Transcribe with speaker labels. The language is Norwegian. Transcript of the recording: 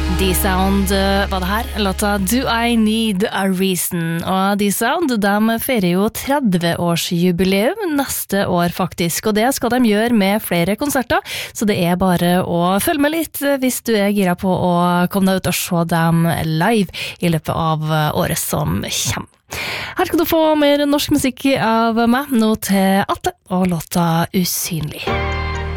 Speaker 1: D-Sound var det her, låta Do I Need a Reason, og D-Sound, de feirer jo 30-årsjubileum neste år faktisk, og det skal de gjøre med flere konserter, så det er bare å følge med litt hvis du er gira på å komme deg ut og se dem live i løpet av året som kommer. Her skal du få mer norsk musikk av meg, nå til Atle og låta Usynlig.